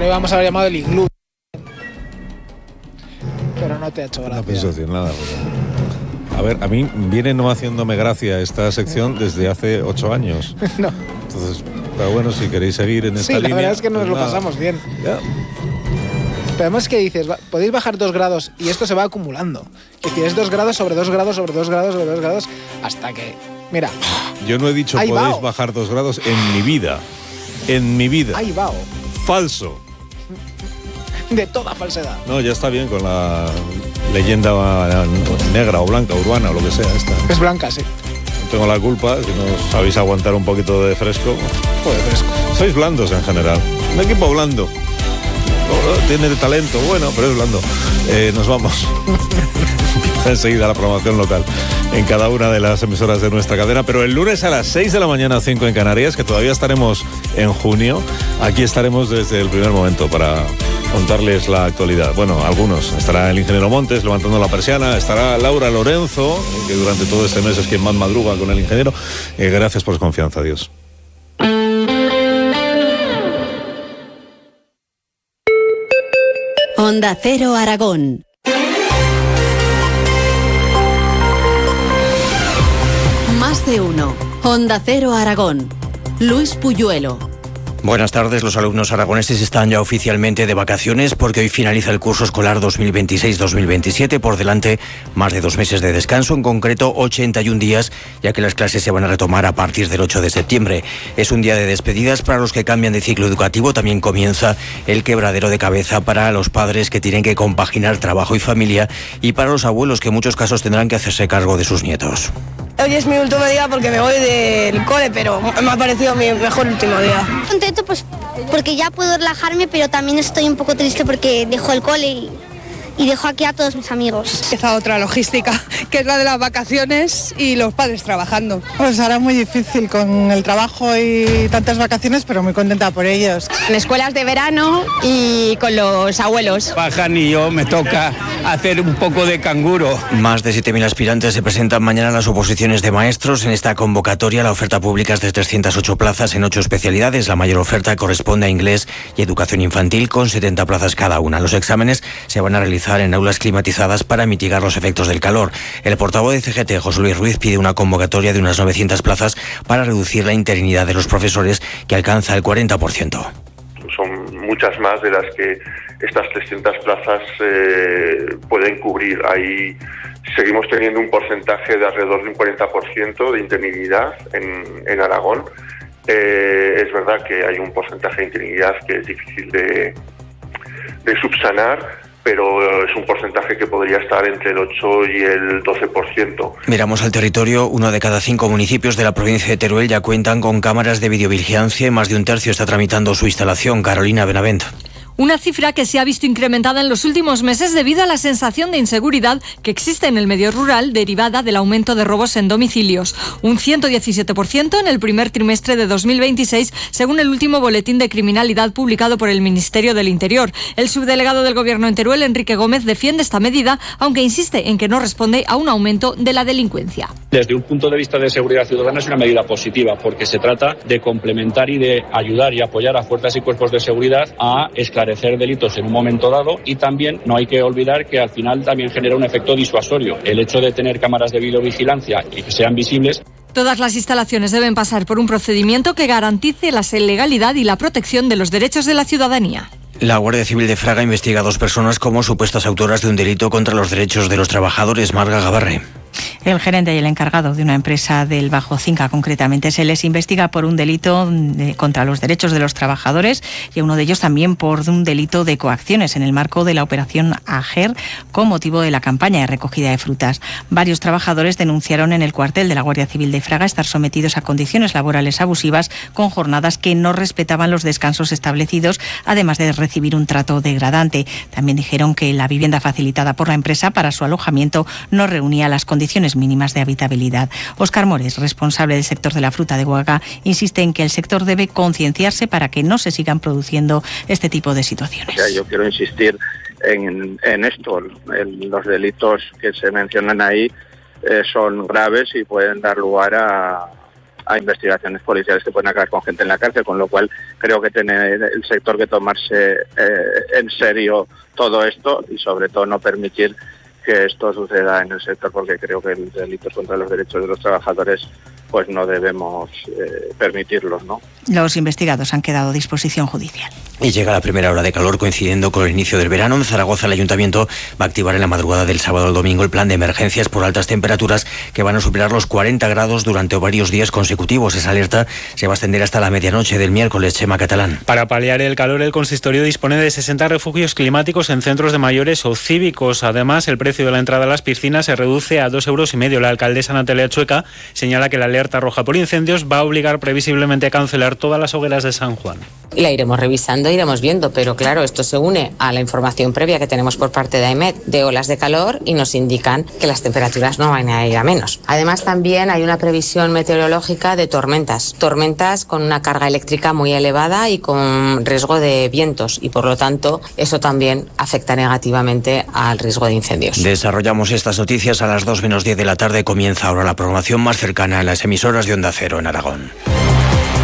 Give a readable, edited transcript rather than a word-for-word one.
lo íbamos a haber llamado el iglú. Pero no te ha hecho gracia. No pienso decir nada. A ver, a mí viene no haciéndome gracia esta sección desde hace 8 años. No. Entonces, pero bueno, si queréis seguir en esta línea... Sí, la verdad es que nos pues lo nada. pasamos bien. Ya. Pero además que dices, podéis bajar 2 grados y esto se va acumulando. Que tienes 2 grados sobre 2 grados sobre 2 grados sobre 2 grados hasta que... Mira. Yo no he dicho Ahí podéis va. bajar 2 grados en mi vida. En mi vida. Ahí va. Falso. De toda falsedad. No, ya está bien con la leyenda negra o blanca, urbana o lo que sea esta. Es blanca, sí. No tengo la culpa, si no sabéis aguantar un poquito de fresco. Joder, fresco. Sois blandos en general. Un equipo blando. Tiene talento, bueno, pero es blando. Nos vamos. Enseguida la programación local en cada una de las emisoras de nuestra cadena, pero el lunes a las 6 de la mañana, 5 en Canarias, que todavía estaremos en junio, aquí estaremos desde el primer momento para contarles la actualidad. Bueno, algunos. Estará el ingeniero Montes levantando la persiana, estará Laura Lorenzo, que durante todo este mes es quien más madruga con el ingeniero. Gracias por su confianza, adiós. Onda Cero Aragón. Más de uno. Onda Cero Aragón. Luis Puyuelo. Buenas tardes. Los alumnos aragoneses están ya oficialmente de vacaciones porque hoy finaliza el curso escolar 2026-2027. Por delante, más de 2 meses de descanso, en concreto 81 días, ya que las clases se van a retomar a partir del 8 de septiembre. Es un día de despedidas para los que cambian de ciclo educativo. También comienza el quebradero de cabeza para los padres que tienen que compaginar trabajo y familia y para los abuelos que en muchos casos tendrán que hacerse cargo de sus nietos. Hoy es mi último día porque me voy del cole, pero me ha parecido mi mejor último día. Contento pues porque ya puedo relajarme, pero también estoy un poco triste porque dejo el cole y dejo aquí a todos mis amigos. Empieza otra logística, que es la de las vacaciones y los padres trabajando. Pues ahora muy difícil con el trabajo y tantas vacaciones, pero muy contenta por ellos. En escuelas de verano y con los abuelos. Bajan y yo me toca hacer un poco de canguro. Más de 7.000 aspirantes se presentan mañana a las oposiciones de maestros. En esta convocatoria la oferta pública es de 308 plazas en 8 especialidades. La mayor oferta corresponde a inglés y educación infantil con 70 plazas cada una. Los exámenes se van a realizar en aulas climatizadas para mitigar los efectos del calor. El portavoz de CGT, José Luis Ruiz, pide una convocatoria de unas 900 plazas para reducir la interinidad de los profesores, que alcanza el 40%. Son muchas más de las que estas 300 plazas pueden cubrir. Ahí seguimos teniendo un porcentaje de alrededor de un 40% de interinidad en Aragón. Es verdad que hay un porcentaje de interinidad que es difícil de subsanar, pero es un porcentaje que podría estar entre el 8 y el 12%. Miramos al territorio. 1 de cada 5 municipios de la provincia de Teruel ya cuentan con cámaras de videovigilancia y más de un tercio está tramitando su instalación. Carolina Benavent. Una cifra que se ha visto incrementada en los últimos meses debido a la sensación de inseguridad que existe en el medio rural derivada del aumento de robos en domicilios. Un 117% en el primer trimestre de 2026, según el último boletín de criminalidad publicado por el Ministerio del Interior. El subdelegado del Gobierno en Teruel, Enrique Gómez, defiende esta medida, aunque insiste en que no responde a un aumento de la delincuencia. Desde un punto de vista de seguridad ciudadana es una medida positiva, porque se trata de complementar y de ayudar y apoyar a fuerzas y cuerpos de seguridad a esclarecer delitos en un momento dado, y también no hay que olvidar que al final también genera un efecto disuasorio. El hecho de tener cámaras de videovigilancia y que sean visibles. Todas las instalaciones deben pasar por un procedimiento que garantice la legalidad y la protección de los derechos de la ciudadanía. La Guardia Civil de Fraga investiga a 2 personas como supuestas autoras de un delito contra los derechos de los trabajadores. Marga Gabarre. El gerente y el encargado de una empresa del Bajo Cinca, concretamente, se les investiga por un delito contra los derechos de los trabajadores y a uno de ellos también por un delito de coacciones en el marco de la operación AGER con motivo de la campaña de recogida de frutas. Varios trabajadores denunciaron en el cuartel de la Guardia Civil de Fraga estar sometidos a condiciones laborales abusivas con jornadas que no respetaban los descansos establecidos, además de recibir un trato degradante. También dijeron que la vivienda facilitada por la empresa para su alojamiento no reunía las condiciones mínimas de habitabilidad. Óscar Mores, responsable del sector de la fruta de Guaga, insiste en que el sector debe concienciarse para que no se sigan produciendo este tipo de situaciones. Yo quiero insistir en esto. Los delitos que se mencionan ahí son graves y pueden dar lugar a investigaciones policiales que pueden acabar con gente en la cárcel, con lo cual creo que tiene el sector que tomarse en serio todo esto y sobre todo no permitir que esto suceda en el sector, porque creo que el delito contra los derechos de los trabajadores pues no debemos permitirlos, ¿no? Los investigados han quedado a disposición judicial. Y llega la primera hora de calor coincidiendo con el inicio del verano. En Zaragoza el Ayuntamiento va a activar en la madrugada del sábado al domingo el plan de emergencias por altas temperaturas que van a superar los 40 grados durante varios días consecutivos. Esa alerta se va a extender hasta la medianoche del miércoles. Chema Catalán. Para paliar el calor, el consistorio dispone de 60 refugios climáticos en centros de mayores o cívicos. Además, el precio de la entrada a las piscinas se reduce a 2,5 €. La alcaldesa Natalia Chueca señala que la alerta roja por incendios va a obligar previsiblemente a cancelar todas las hogueras de San Juan. La iremos revisando, iremos viendo, pero claro, esto se une a la información previa que tenemos por parte de AEMET de olas de calor y nos indican que las temperaturas no van a ir a menos. Además, también hay una previsión meteorológica de tormentas con una carga eléctrica muy elevada y con riesgo de vientos y por lo tanto eso también afecta negativamente al riesgo de incendios. Desarrollamos estas noticias a las 2 menos 10 de la tarde. Comienza ahora la programación más cercana a las emisoras de Onda Cero en Aragón.